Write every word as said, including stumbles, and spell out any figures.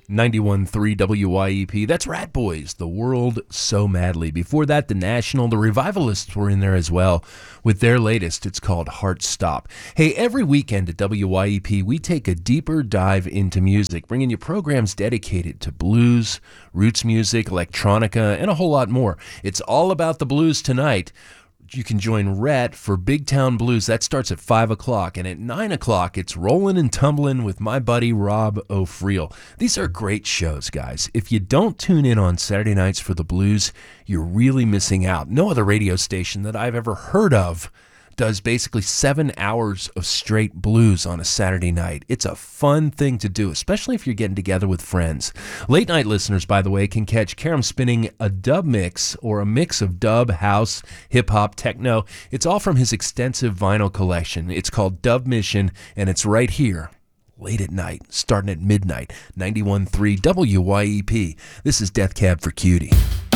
ninety-one point three W Y E P. That's Rat Boys, The World So Madly. Before that, The National, the Revivalists were in there as well with their latest. It's called Heart Stop. Hey, every weekend at W Y E P, we take a deeper dive into music, bringing you programs dedicated to blues, roots music, electronica, and a whole lot more. It's all about the blues tonight. You can join Rhett for Big Town Blues. That starts at five o'clock. And at nine o'clock, it's Rollin' and Tumblin' with my buddy Rob O'Friel. These are great shows, guys. If you don't tune in on Saturday nights for the blues, you're really missing out. No other radio station that I've ever heard of does basically seven hours of straight blues on a Saturday night. It's a fun thing to do, especially if you're getting together with friends. Late night listeners, by the way, can catch Karam spinning a dub mix or a mix of dub, house, hip-hop, techno. It's all from his extensive vinyl collection. It's called Dub Mission, and it's right here, late at night, starting at midnight, ninety-one point three W Y E P. This is Death Cab for Cutie.